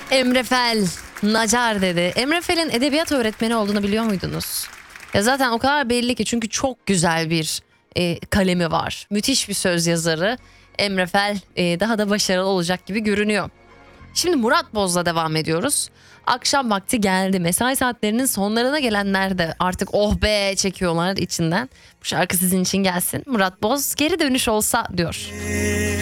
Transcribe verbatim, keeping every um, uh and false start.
Emre Fel, Nacar dedi. Emre Fel'in edebiyat öğretmeni olduğunu biliyor muydunuz? Ya zaten o kadar belli ki, çünkü çok güzel bir e, kalemi var. Müthiş bir söz yazarı. Emre Fel e, daha da başarılı olacak gibi görünüyor. Şimdi Murat Boz'la devam ediyoruz. Akşam vakti geldi. Mesai saatlerinin sonlarına gelenler de artık oh be çekiyorlar içinden. Bu şarkı sizin için gelsin. Murat Boz, geri dönüş olsa diyor.